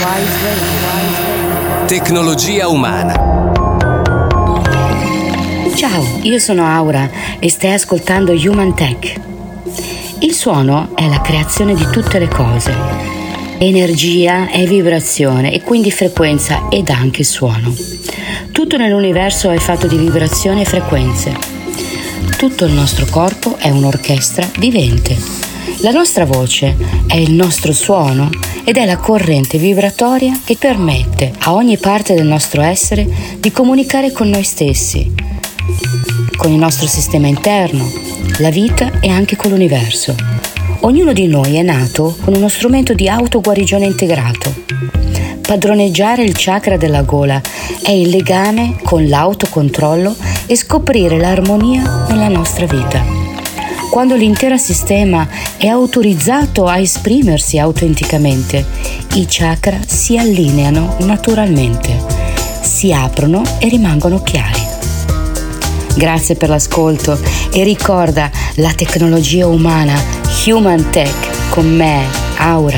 Tecnologia umana. Ciao, io sono Aura e stai ascoltando Human Tech. Il suono è la creazione di tutte le cose. Energia è vibrazione e quindi frequenza ed anche suono. Tutto nell'universo è fatto di vibrazioni e frequenze. Tutto il nostro corpo è un'orchestra vivente. La nostra voce è il nostro suono ed è la corrente vibratoria che permette a ogni parte del nostro essere di comunicare con noi stessi, con il nostro sistema interno, la vita e anche con l'universo. Ognuno di noi è nato con uno strumento di autoguarigione integrato. Padroneggiare il chakra della gola è il legame con l'autocontrollo e scoprire l'armonia nella nostra vita. Quando l'intero sistema è autorizzato a esprimersi autenticamente, i chakra si allineano naturalmente, si aprono e rimangono chiari. Grazie per l'ascolto e ricorda la tecnologia umana Human Tech con me, Aura.